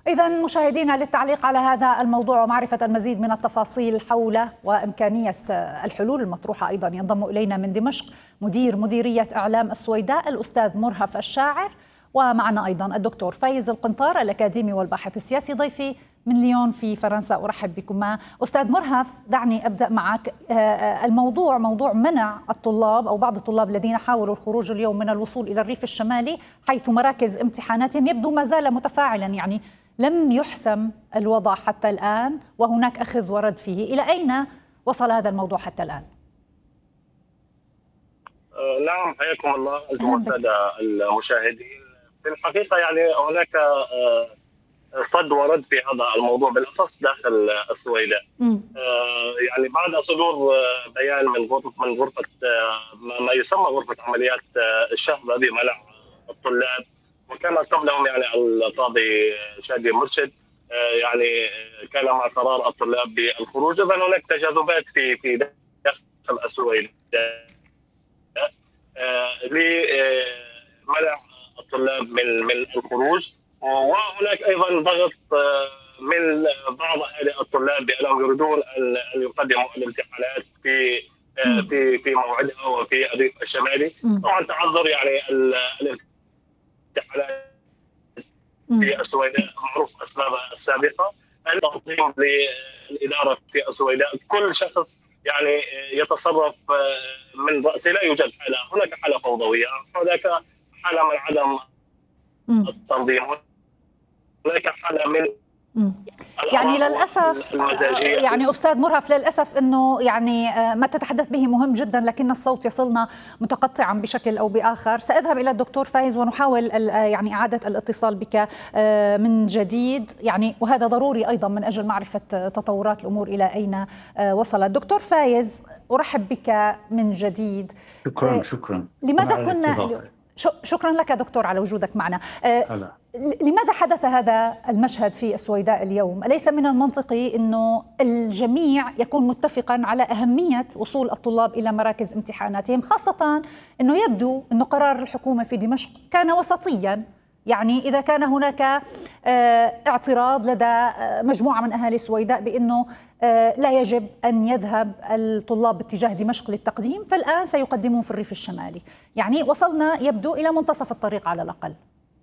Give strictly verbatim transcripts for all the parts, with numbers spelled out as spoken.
إذا مشاهدينا، للتعليق على هذا الموضوع ومعرفة المزيد من التفاصيل حوله وإمكانية الحلول المطروحة، أيضا ينضم إلينا من دمشق مدير مديرية إعلام السويداء الأستاذ مرهف الشاعر، ومعنا أيضا الدكتور فايز القنطار الأكاديمي والباحث السياسي ضيفي من ليون في فرنسا. أرحب بكما. أستاذ مرهف، دعني أبدأ معك. الموضوع موضوع منع الطلاب أو بعض الطلاب الذين حاولوا الخروج اليوم من الوصول إلى الريف الشمالي حيث مراكز امتحاناتهم يبدو ما زال متفاعلا، يعني لم يحسم الوضع حتى الآن وهناك أخذ ورد فيه. إلى أين وصل هذا الموضوع حتى الآن؟ نعم، حياكم الله أنتم والسادة المشاهدين. في الحقيقة يعني هناك صد ورد في هذا الموضوع بالأخص داخل السويداء. يعني بعد صدور بيان من غرفة من غرفة ما يسمى غرفة عمليات الشهر الذي منع الطلاب، وكان قبلهم يعني القاضي شادي مرشد يعني كان مع قرار الطلاب بالخروج. إذن هناك تجاذبات في في داخل السويداء لمنع الطلاب من من الخروج، وهناك ايضا ضغط من بعض اهالي الطلاب بانهم يريدون ان ان يقدموا الامتحانات في في في موعدها وفي الريف الشمالي. طبعا تعذر يعني الامتحانات في السويداء معروف اسبابها السابقه، التنظيم للاداره في السويداء، كل شخص يعني يتصرف من رأسه، لا يوجد حالة، هناك حالة فوضوية، هناك حالة من عدم التنظيم، هناك حالة من يعني للأسف يعني أستاذ مرهف، للأسف أنه يعني ما تتحدث به مهم جدا لكن الصوت يصلنا متقطعا بشكل أو بآخر. سأذهب إلى الدكتور فايز ونحاول يعني إعادة الاتصال بك من جديد، يعني وهذا ضروري أيضا من أجل معرفة تطورات الأمور إلى أين وصلت. دكتور فايز، أرحب بك من جديد. شكرا شكرا لماذا كنا شكرا لك دكتور على وجودك معنا. أه لماذا حدث هذا المشهد في السويداء اليوم؟ أليس من المنطقي أنه الجميع يكون متفقا على أهمية وصول الطلاب إلى مراكز امتحاناتهم، خاصة أنه يبدو أنه قرار الحكومة في دمشق كان وسطيا؟ يعني إذا كان هناك اعتراض لدى مجموعة من أهالي السويداء بأنه لا يجب أن يذهب الطلاب باتجاه دمشق للتقديم، فالآن سيقدمون في الريف الشمالي. يعني وصلنا يبدو إلى منتصف الطريق على الأقل.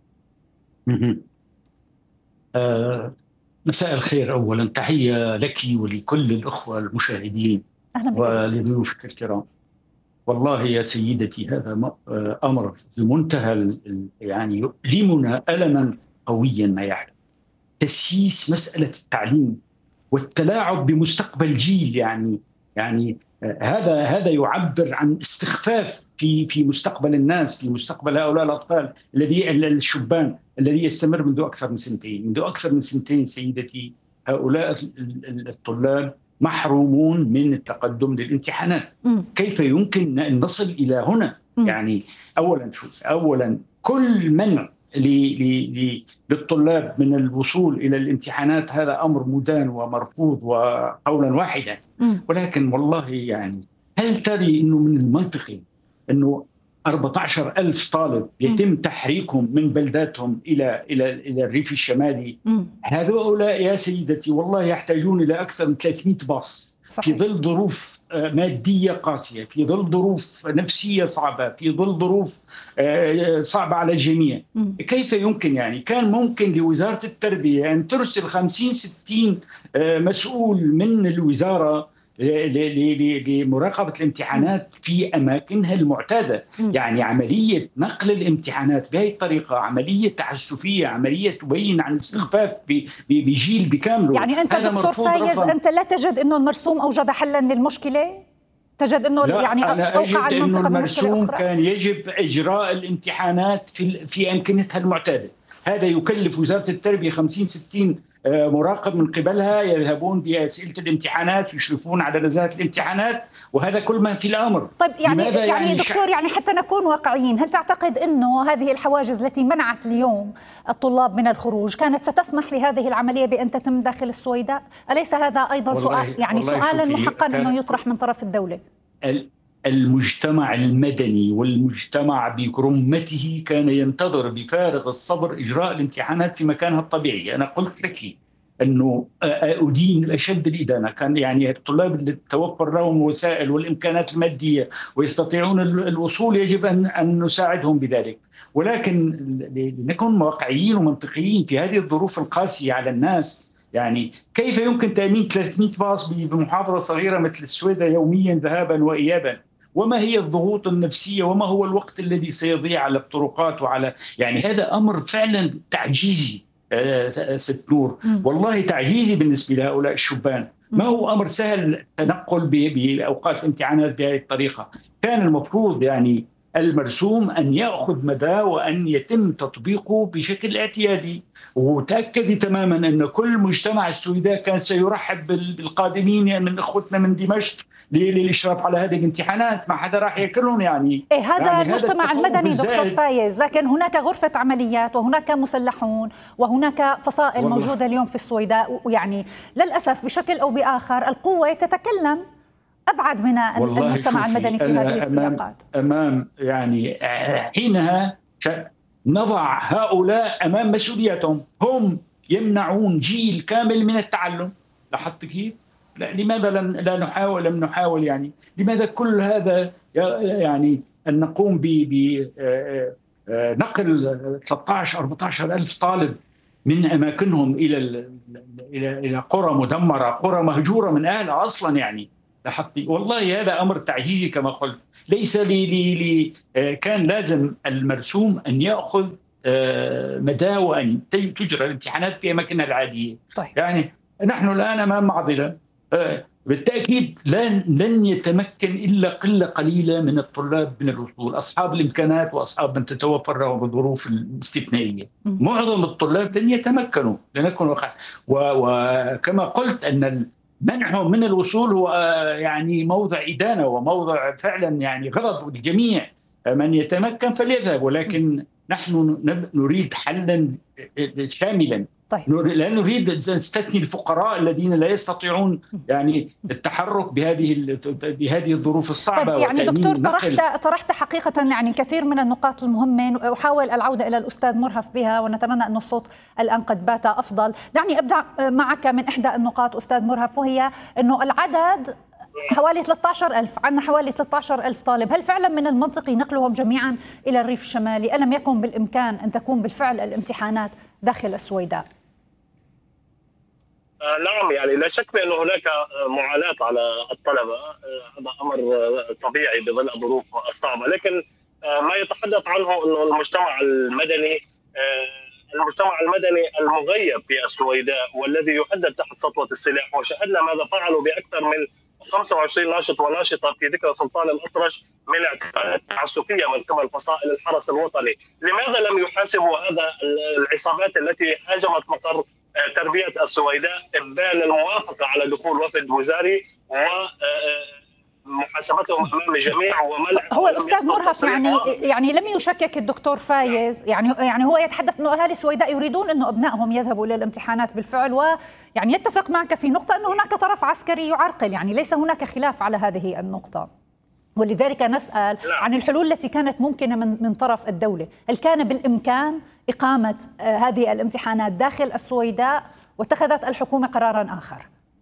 آه، مساء الخير. أولا تحية لك ولكل الأخوة المشاهدين ولضيوفك الكرام. والله يا سيدتي هذا أمر في منتهى يعني يؤلمنا ألما قويا ما يحدث. تسييس مسألة التعليم والتلاعب بمستقبل جيل، يعني يعني هذا هذا يعبر عن استخفاف في في مستقبل الناس، في مستقبل هؤلاء الأطفال الذي الشبان الذي يستمر منذ أكثر من سنتين منذ أكثر من سنتين سيدتي. هؤلاء الطلاب محرومون من التقدم للامتحانات. م. كيف يمكن أن نصل إلى هنا؟ م. يعني أولا شوف أولا كل منع للطلاب من الوصول إلى الامتحانات هذا أمر مدان ومرفوض وقولا واحدا. م. ولكن والله يعني هل ترى أنه من المنطقي أنه أربعة عشر ألف طالب يتم تحريكهم من بلداتهم إلى إلى إلى الريف الشمالي؟ هؤلاء يا سيدتي والله يحتاجون إلى أكثر من ثلاثمئة باص. صحيح. في ظل ظروف مادية قاسية، في ظل ظروف نفسية صعبة، في ظل ظروف صعبة على الجميع. م. كيف يمكن يعني كان ممكن لوزارة التربية أن ترسل خمسين ستين مسؤول من الوزارة لمراقبة الامتحانات في أماكنها المعتادة. م. يعني عملية نقل الامتحانات بهذه الطريقة عملية تعسفية، عملية تبين عن استخفاف بجيل بكامله. يعني أنت دكتور فايز أنت لا تجد أنه المرسوم أوجد حلا للمشكلة؟ تجد أنه يعني أوقع المنطقة المرسوم كان يجب إجراء الامتحانات في في أمكنتها المعتادة. هذا يكلف وزارة التربية خمسين ستين مراقب من قبلها يذهبون بأسئلة الامتحانات يشرفون على نزاهة الامتحانات، وهذا كل ما في الأمر. طيب يعني يعني, يعني دكتور، يعني حتى نكون واقعيين، هل تعتقد أنه هذه الحواجز التي منعت اليوم الطلاب من الخروج كانت ستسمح لهذه العملية بأن تتم داخل السويداء؟ أليس هذا أيضا سؤال يعني سؤالا محقا أنه يطرح من طرف الدولة؟ المجتمع المدني والمجتمع برمته كان ينتظر بفارغ الصبر إجراء الامتحانات في مكانها الطبيعي. أنا قلت لك أنه أدين أشد الإدانة، كان يعني الطلاب اللي توفر لهم وسائل والإمكانات المادية ويستطيعون الوصول يجب أن أن نساعدهم بذلك، ولكن لنكون واقعيين ومنطقيين في هذه الظروف القاسية على الناس. يعني كيف يمكن تأمين ثلاثمئة باص بمحافظة صغيرة مثل السويدة يوميا ذهابا وإيابا؟ وما هي الضغوط النفسية وما هو الوقت الذي سيضيع على الطرقات وعلى يعني هذا أمر فعلا تعجيزي ست نور، والله تعجيزي بالنسبة لهؤلاء الشبان. ما هو أمر سهل التنقل بأوقات الامتحانات بهذه الطريقة. كان المفروض يعني المرسوم أن يأخذ مدى وأن يتم تطبيقه بشكل اعتيادي. وتأكدي تماما أن كل مجتمع السويداء كان سيرحب بالقادمين من إخوتنا من دمشق للإشراف على هذه الامتحانات، ما حدا راح ياكلهم يعني. إيه هذا يعني المجتمع المدني دكتور فايز، لكن هناك غرفة عمليات وهناك مسلحون وهناك فصائل والله. موجودة اليوم في السويداء، ويعني للأسف بشكل أو بآخر القوة تتكلم أبعد من المجتمع المدني في هذه السياقات. أمام يعني حينها نضع هؤلاء أمام مسؤولياتهم، هم يمنعون جيل كامل من التعلم. لاحظت كيف؟ لماذا لا نحاول لم نحاول يعني لماذا كل هذا يعني أن نقوم بنقل ثلاثة عشر أربعة عشر ألف طالب من أماكنهم إلى إلى إلى قرى مدمرة، قرى مهجورة من أهلها أصلا يعني. لاحظت والله هذا أمر تعجيزي كما قلت. ليس لي لي لي كان لازم المرسوم أن يأخذ مدى وأن تجرى الامتحانات في أماكنها العادية. طيب. يعني نحن الآن أمام معضلة بالتأكيد لن لن يتمكن إلا قلة قليلة من الطلاب من الوصول، أصحاب الإمكانات وأصحاب من تتوفر لهم الظروف الاستثنائية. معظم الطلاب لن يتمكنوا لنكن واقع. وكما قلت أن منعهم من الوصول هو يعني موضع إدانة وموضع فعلا يعني غضب للجميع. من يتمكن فليذهب، ولكن نحن نريد حلا شاملا. طيب. لا نريد أن نستثني الفقراء الذين لا يستطيعون يعني التحرك بهذه بهذه الظروف الصعبة. طيب يعني دكتور طرحت طرحت حقيقة يعني الكثير من النقاط المهمة، أحاول العودة إلى الأستاذ مرهف بها، ونتمنى أن الصوت الآن قد بات أفضل. دعني أبدأ معك من إحدى النقاط أستاذ مرهف، وهي أنه العدد حوالي ثلاثة عشر ألف، عندنا حوالي ثلاثة عشر ألف طالب. هل فعلا من المنطقي نقلهم جميعا إلى الريف الشمالي؟ ألم يكن بالإمكان أن تكون بالفعل الامتحانات داخل السويداء؟ آه نعم، يعني لا شك بأن هناك معاناة على الطلبة، آه هذا أمر طبيعي بظل الظروف الصعبة، لكن آه ما يتحدث عنه أنه المجتمع المدني آه المجتمع المدني المغيب في السويداء والذي يهدد تحت سطوة السلاح، وشاهدنا ماذا فعلوا بأكثر من خمسة وعشرين ناشط وناشطة في ذكرى سلطان الأطرش من اعتقالات تعسفية من قبل فصائل الحرس الوطني. لماذا لم يحاسبوا هذا العصابات التي هاجمت مقر تربية السويداء إبان الموافقة على دخول وفد وزاري ومحاسبتهم أمام الجميع ومنع؟ هو الأستاذ مرهف يعني يعني لم يشكك الدكتور فايز، يعني يعني هو يتحدث أنه أهالي السويداء يريدون أنه أبنائهم يذهبوا إلى الامتحانات بالفعل، ويعني يتفق معك في نقطة أنه هناك طرف عسكري يعرقل، يعني ليس هناك خلاف على هذه النقطة. ولذلك نسأل عن الحلول التي كانت ممكنة من من طرف الدولة. هل كان بالإمكان إقامة هذه الامتحانات داخل السويداء واتخذت الحكومة قرارا آخر؟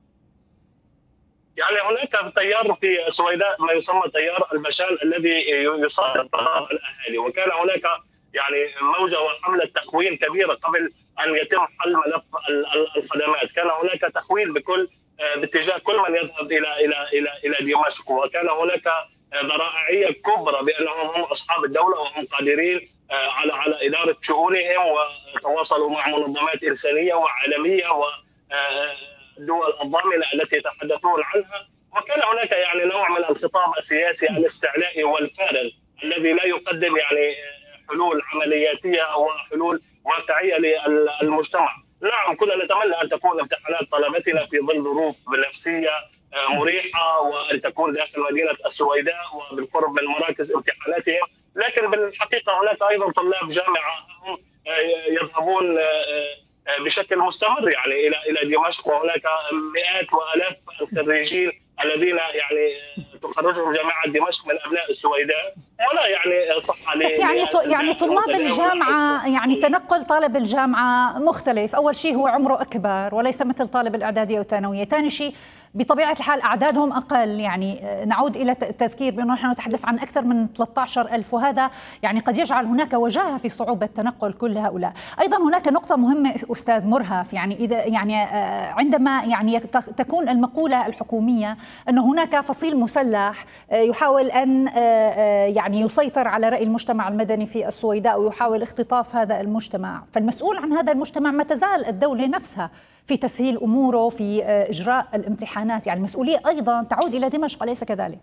يعني هناك تيار في السويداء ما يسمى تيار المشال الذي يصادر الأهالي، وكان هناك يعني موجة وحملة تخوين كبيرة قبل أن يتم حل ملف الخدمات. كان هناك تخوين بكل باتجاه كل من يذهب إلى إلى إلى إلى دمشق، وكان هناك ذرائعية كبرى بأنهم هم أصحاب الدولة وهم قادرين على على إدارة شؤونهم، وتواصلوا مع منظمات إنسانية وعالمية والدول الضامنة التي يتحدثون عنها. وكان هناك يعني نوع من الخطاب السياسي الاستعلائي والفارغ الذي لا يقدم يعني حلول عملياتية أو حلول واقعية للمجتمع. نعم كنا نتمنى أن تكون امتحانات طلبتنا في ظل ظروف نفسية مريحة، وأن تكون داخل مدينة السويداء وبالقرب من مراكز امتحاناتهم، لكن بالحقيقة هناك أيضا طلاب جامعة هم يذهبون بشكل مستمر يعني إلى إلى دمشق، وهناك مئات وآلاف الخريجين الذين يعني تخرجهم جامعه دمشق من ابناء السويداء، ولا يعني صح بس يعني يعني طلاب الجامعه، يعني تنقل طالب الجامعه مختلف. اول شيء هو عمره اكبر وليس مثل طالب الاعداديه والثانويه، ثاني شيء بطبيعة الحال أعدادهم أقل. يعني نعود إلى التذكير بأنه نحن نتحدث عن أكثر من ثلاثة عشر ألف، وهذا يعني قد يجعل هناك وجاهة في صعوبة تنقل كل هؤلاء. أيضا هناك نقطة مهمة أستاذ مرهف، يعني إذا يعني عندما يعني تكون المقولة الحكومية أن هناك فصيل مسلح يحاول أن يعني يسيطر على رأي المجتمع المدني في السويداء ويحاول اختطاف هذا المجتمع، فالمسؤول عن هذا المجتمع ما تزال الدولة نفسها في تسهيل أموره، في إجراء الامتحانات. يعني المسؤولية أيضا تعود إلى دمشق، أليس كذلك؟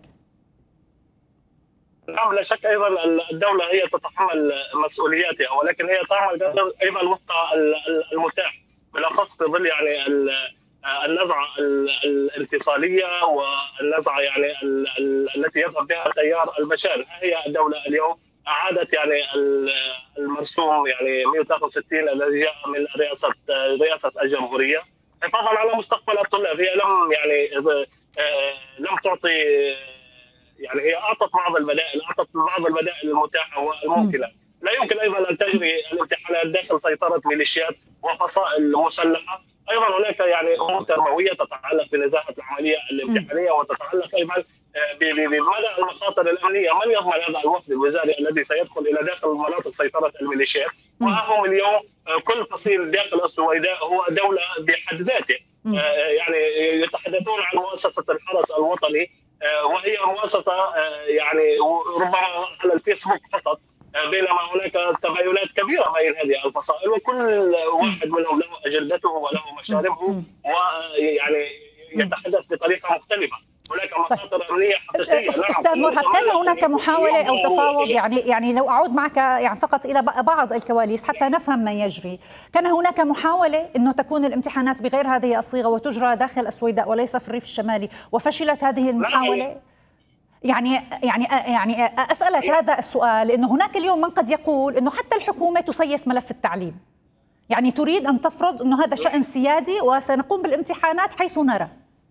نعم، لا شك. أيضا الدولة هي تتحمل مسؤولياتها، ولكن هي تعمل أيضا وفق المتاح، بالأخص في ظل يعني النزعة الانفصالية والنزعة يعني التي يذهب بها تيار البشار. هي الدولة اليوم أعادت يعني المرسوم يعني مئة وثلاثة وستين الذي جاء من رئاسة رئاسة الجمهورية حفاظا على مستقبل الطلاب. هي لم يعني لم تعطي، يعني هي أعطت بعض البدائل، أعطت بعض البدائل المتاحة والممكنة. لا يمكن أيضا أن تجري الامتحانات داخل سيطرة ميليشيات وفصائل مسلحة. أيضا هناك يعني أمور تربوية تتعلق بنزاهة العملية الامتحانية، وتتعلق أيضا بمدى المخاطر الأمنية. من يضمن هذا الوفد الوزاري الذي سيدخل إلى داخل مناطق سيطرة الميليشيات؟ وهم اليوم كل فصيل داخل السويداء هو دولة بحد ذاته. يعني يتحدثون عن مؤسسة الحرس الوطني، وهي مؤسسة يعني ربما على الفيسبوك فقط، بينما هناك تباينات كبيرة بين هذه الفصائل، وكل واحد منهم له أجندته وله مشاربه، ويعني يتحدث بطريقة مختلفة. هناك مخاطر أمنية حقيقية. أستاذ مرهف، كان هناك محاولة أو تفاوض؟ يعني يعني لو أعود معك يعني فقط إلى بعض الكواليس حتى نفهم ما يجري. كان هناك محاولة أنه تكون الامتحانات بغير هذه الصيغة وتجرى داخل السويداء وليس في الريف الشمالي، وفشلت هذه المحاولة. يعني يعني يعني أسألك هذا السؤال لأنه هناك اليوم من قد يقول أنه حتى الحكومة تسيس ملف التعليم، يعني تريد أن تفرض أنه هذا شأن سيادي وسنقوم بالامتحانات حيث نرى.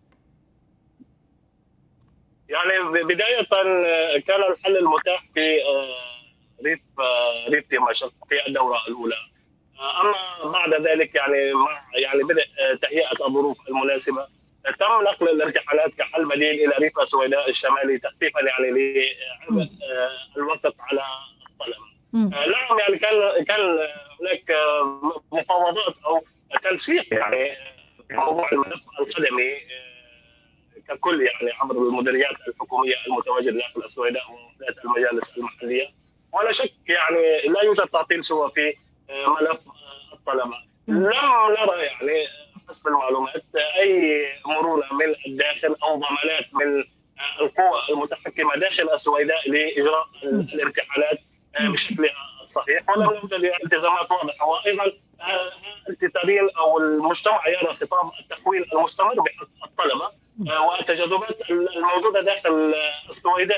يعني بداية كان الحل المتاح في ريف ريف دمشق في الدورة الأولى، أما بعد ذلك يعني مع يعني بدء تهيئة الظروف المناسبة تم نقل الامتحانات كحل بديل إلى ريف السويداء الشمالي تخفيفا يعني لعبء الوقت على الطلبة. نعم، يعني كان كان هناك مفاوضات أو تنسيق يعني في موضوع الملف الخدمي ككل، يعني عبر المديريات الحكوميه المتواجده داخل السويداء ووحدات المجالس المحليه. ولا شك يعني لا يوجد تعطيل سوى في ملف الطلبه. لم نرى يعني حسب المعلومات اي مرونه من الداخل او ضمانات من القوى المتحكمه داخل السويداء لاجراء الامتحانات بشكلها الصحيح، ولم نوجد التزامات واضحه. وايضا التتابين او المجتمع يرى خطاب التخوين المستمر بحق الطلبه والتجاذبات الموجوده داخل السويداء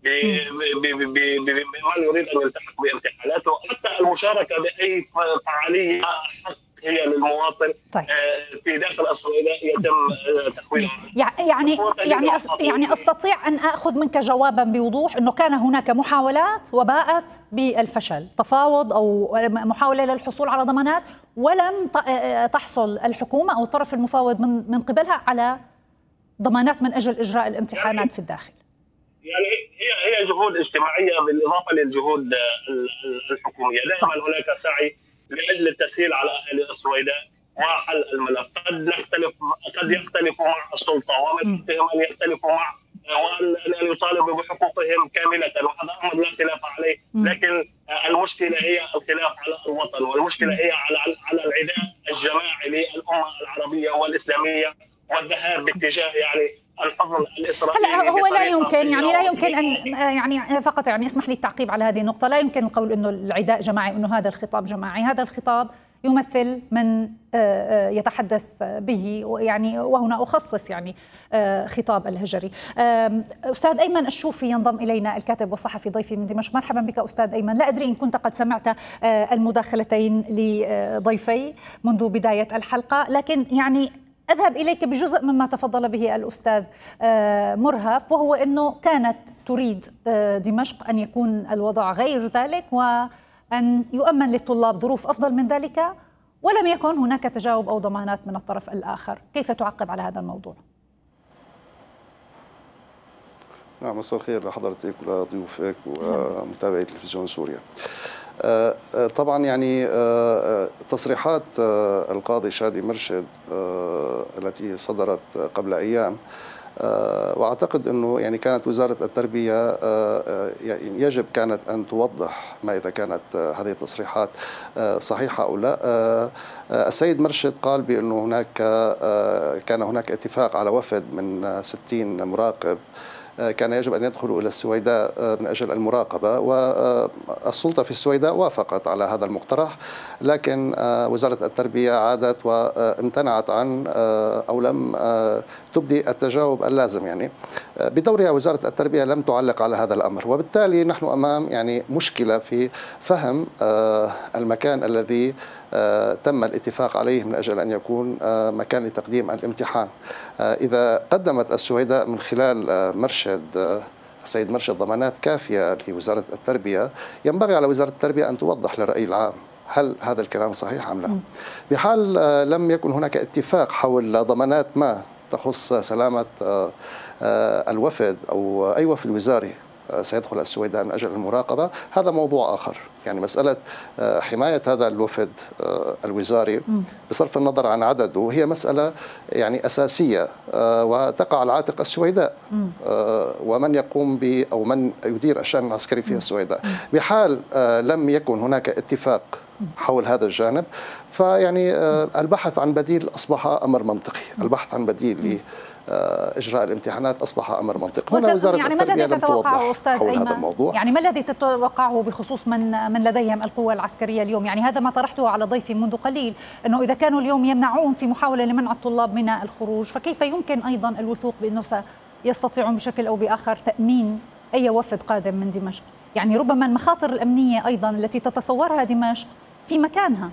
بمن يريد ان يلتحق بامتحاناته، حتى المشاركه باي فعاليه حق هي للمواطن. طيب. في داخل السويداء يتم تخوينها. يعني يعني يعني استطيع ان اخذ منك جوابا بوضوح انه كان هناك محاولات وباءت بالفشل، تفاوض او محاوله للحصول على ضمانات، ولم تحصل الحكومه او الطرف المفاوض من من قبلها على ضمانات من اجل اجراء الامتحانات يعني في الداخل. يعني هي هي جهود اجتماعيه بالاضافه للجهود الحكوميه، دائما هناك سعي لاجل التسهيل على اهل السويداء وحل الملف. قد نختلف قد يختلفوا مع السلطه، ومن حقهم ان يختلفوا مع وان يطالبوا بحقوقهم كامله، وهذا امر لا خلاف عليه، لكن المشكله هي الخلاف على الوطن، والمشكله هي على على العداء الجماعي للامه العربيه والاسلاميه والذهاب باتجاه يعني الحضن الاسرائيلي. هلا هو لا يمكن يعني لا يمكن ان يعني فقط يعني اسمح لي التعقيب على هذه النقطه، لا يمكن القول انه العداء جماعي، انه هذا الخطاب جماعي. هذا الخطاب يمثل من يتحدث به، يعني وهنا اخصص يعني خطاب الهجري. استاذ ايمن الشوفي ينضم الينا، الكاتب والصحفي ضيفي من دمشق. مرحبا بك استاذ ايمن. لا ادري ان كنت قد سمعت المداخلتين لضيفي منذ بدايه الحلقه، لكن يعني أذهب إليك بجزء مما تفضل به الأستاذ مرهف، وهو أنه كانت تريد دمشق أن يكون الوضع غير ذلك وأن يؤمن للطلاب ظروف أفضل من ذلك، ولم يكن هناك تجاوب أو ضمانات من الطرف الآخر. كيف تعقب على هذا الموضوع؟ نعم، مساء الخير لحضرتك ولضيوفك ومتابعي تلفزيون سوريا. طبعا يعني تصريحات القاضي شادي مرشد التي صدرت قبل أيام، واعتقد انه يعني كانت وزاره التربيه يعني يجب كانت ان توضح ما اذا كانت هذه التصريحات صحيحه او لا. السيد مرشد قال بانه هناك كان هناك اتفاق على وفد من ستين مراقب كان يجب أن يدخلوا إلى السويداء من أجل المراقبة، والسلطة في السويداء وافقت على هذا المقترح، لكن وزارة التربية عادت وامتنعت عن أو لم تبدي التجاوب اللازم. يعني بدورها وزارة التربية لم تعلق على هذا الأمر، وبالتالي نحن أمام يعني مشكلة في فهم المكان الذي تم الاتفاق عليه من أجل أن يكون مكان لتقديم الامتحان. إذا قدمت السويداء من خلال مرشد السيد مرشد ضمانات كافية لوزارة التربية، ينبغي على وزارة التربية أن توضح للرأي العام هل هذا الكلام صحيح أم لا. بحال لم يكن هناك اتفاق حول ضمانات ما تخص سلامة الوفد أو أي وفد وزاري سيدخل السويداء من أجل المراقبة، هذا موضوع آخر. يعني مسألة حماية هذا الوفد الوزاري بصرف النظر عن عدده هي مسألة يعني أساسية وتقع على عاتق السويداء ومن يقوم ب أو من يدير الشأن العسكري في السويداء. بحال لم يكن هناك اتفاق حول هذا الجانب، فيعني البحث عن بديل أصبح أمر منطقي، البحث عن بديل إجراء الامتحانات أصبح أمر منطقي. هنا وزارة يعني ما الذي تتوقعه أستاذ أيمن؟ يعني ما الذي تتوقعه بخصوص من من لديهم القوة العسكرية اليوم؟ يعني هذا ما طرحته على ضيفي منذ قليل، أنه إذا كانوا اليوم يمنعون في محاولة لمنع الطلاب من الخروج، فكيف يمكن أيضا الوثوق بأنه سيستطيعون بشكل أو بآخر تأمين أي وفد قادم من دمشق؟ يعني ربما المخاطر الأمنية أيضا التي تتصورها دمشق في مكانها.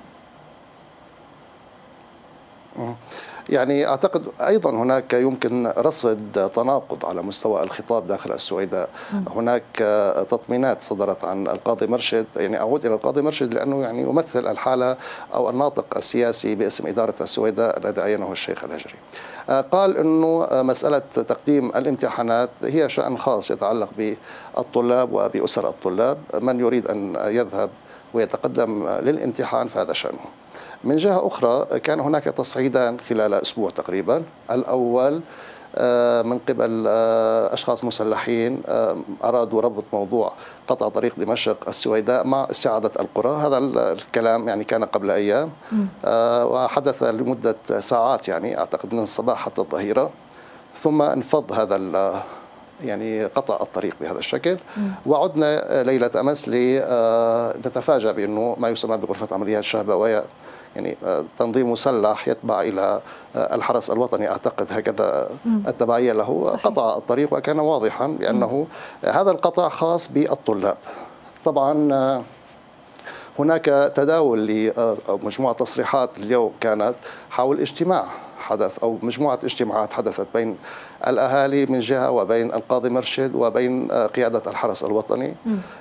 يعني أعتقد أيضا هناك يمكن رصد تناقض على مستوى الخطاب داخل السويداء. هناك تطمينات صدرت عن القاضي مرشد، يعني أعود إلى القاضي مرشد لأنه يعني يمثل الحالة أو الناطق السياسي باسم إدارة السويداء الذي عينه الشيخ الهجري. قال أنه مسألة تقديم الامتحانات هي شأن خاص يتعلق بالطلاب وبأسر الطلاب، من يريد أن يذهب ويتقدم للامتحان فهذا شأنه. من جهة أخرى كان هناك تصعيدان خلال أسبوع تقريبا، الأول من قبل أشخاص مسلحين أرادوا ربط موضوع قطع طريق دمشق السويداء مع استعادة القرى. هذا الكلام يعني كان قبل أيام وحدث لمدة ساعات، يعني أعتقد من الصباح حتى الظهيرة، ثم انفض هذا يعني قطع الطريق بهذا الشكل. وعدنا ليلة أمس لنتفاجأ بأنه ما يسمى بغرفة عمليات شهبة، وهي يعني تنظيم مسلح يتبع إلى الحرس الوطني، أعتقد هكذا التبعية له، صحيح. قطع الطريق، وكان واضحا بأنه هذا القطع خاص بالطلاب. طبعا هناك تداول لمجموعة تصريحات اليوم كانت حول اجتماع حدث أو مجموعة اجتماعات حدثت بين الأهالي من جهة وبين القاضي مرشد وبين قيادة الحرس الوطني،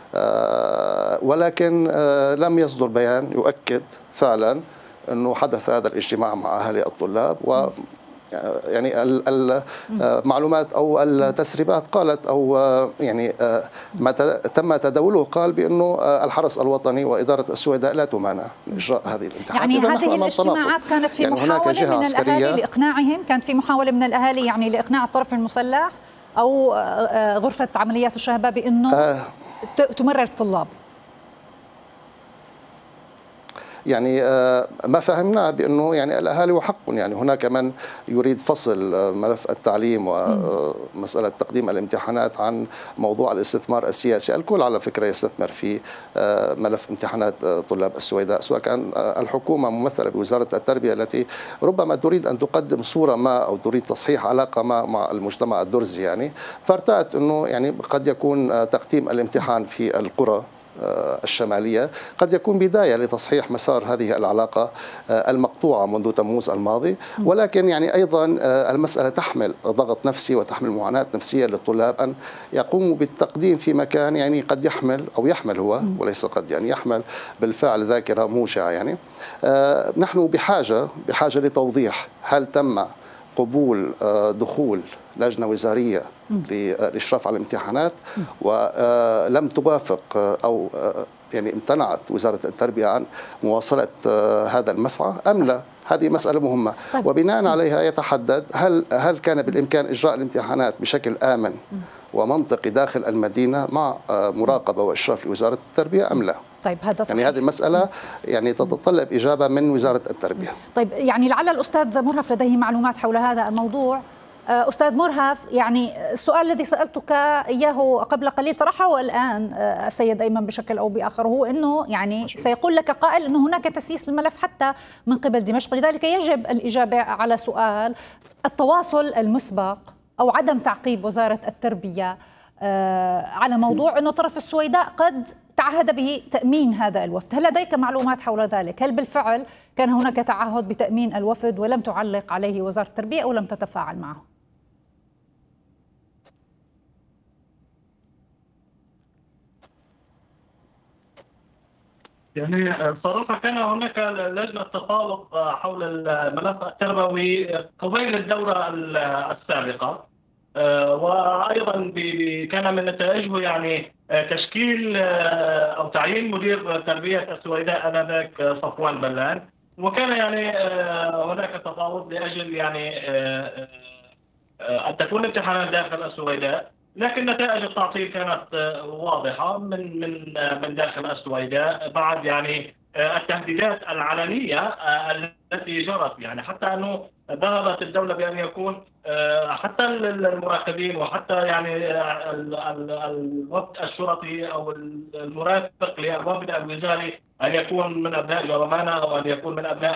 ولكن لم يصدر بيان يؤكد فعلا أنه حدث هذا الاجتماع مع أهالي الطلاب. و يعني المعلومات أو التسريبات قالت أو يعني ما تم تداوله قال بأنه الحرس الوطني وإدارة السويداء لا تمانع من إجراء هذه الامتحانات. يعني هذه الاجتماعات كانت في يعني محاولة من الأهالي لإقناعهم، كانت في محاولة من الأهالي يعني لإقناع الطرف المسلح أو غرفة عمليات الشهبة بأنه آه تمرر الطلاب. يعني ما فهمناه بأنه يعني الأهالي وحق، يعني هناك من يريد فصل ملف التعليم ومسألة تقديم الامتحانات عن موضوع الاستثمار السياسي. الكل على فكرة يستثمر في ملف امتحانات طلاب السويداء، سواء كان الحكومة ممثلة بوزارة التربية التي ربما تريد أن تقدم صورة ما أو تريد تصحيح علاقة ما مع المجتمع الدرزي، يعني فارتأت أنه يعني قد يكون تقديم الامتحان في القرى الشمالية قد يكون بداية لتصحيح مسار هذه العلاقة المقطوعة منذ تموز الماضي، ولكن يعني أيضا المسألة تحمل ضغط نفسي وتحمل معاناة نفسية للطلاب أن يقوموا بالتقديم في مكان يعني قد يحمل أو يحمل هو وليس قد يعني يحمل بالفعل ذاكرة موجعة. يعني نحن بحاجة بحاجة لتوضيح هل تم قبول دخول لجنة وزارية للإشراف على الامتحانات ولم توافق أو يعني امتنعت وزارة التربية عن مواصلة هذا المسعى أم لا؟ هذه مسألة مهمة. طيب. وبناء عليها يتحدد هل هل كان بالإمكان إجراء الامتحانات بشكل آمن ومنطقي داخل المدينة مع مراقبة وإشراف لوزارة التربية أم لا؟ طيب هذا صحيح. يعني هذه المسألة يعني تتطلب إجابة من وزارة التربية. طيب يعني لعل الأستاذ مرهف لديه معلومات حول هذا الموضوع. أستاذ مرهف، يعني السؤال الذي سألتك إياه قبل قليل طرحه والآن السيد أيمن بشكل أو بآخر، هو أنه يعني سيقول لك قائل أنه هناك تسييس للملف حتى من قبل دمشق، لذلك يجب الإجابة على سؤال التواصل المسبق أو عدم تعقيب وزارة التربية على موضوع أنه طرف السويداء قد تعهد بتأمين هذا الوفد. هل لديك معلومات حول ذلك؟ هل بالفعل كان هناك تعهد بتأمين الوفد ولم تعلق عليه وزارة التربية أو لم تتفاعل معه؟ يعني صراحة كان هناك لجنة تفاوض حول الملف التربوي قبيل الدورة السابقة، وأيضا كان من نتائجه يعني تشكيل أو تعيين مدير تربية السويداء آنذاك صفوان بلان، وكان يعني هناك تفاوض لأجل يعني أن تكون امتحانات داخل السويداء، لكن نتائج التعطيل كانت واضحة من من من داخل السويداء بعد يعني التهديدات العلنية التي جرت، يعني حتى أنه ذهبت الدولة بأن يكون حتى المراقبين وحتى يعني الوفد الشرطي أو المرافق للوفد الوزاري أن يكون من أبناء جرمانة أو أن يكون من أبناء